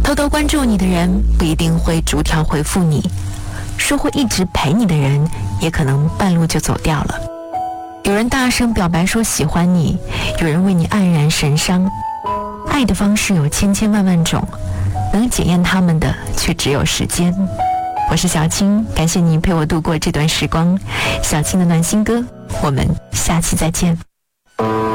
偷偷关注你的人不一定会逐条回复你，说会一直陪你的人也可能半路就走掉了。有人大声表白说喜欢你，有人为你黯然神伤。爱的方式有千千万万种，能检验他们的却只有时间。我是小青，感谢你陪我度过这段时光。小青的暖心歌，我们下期再见。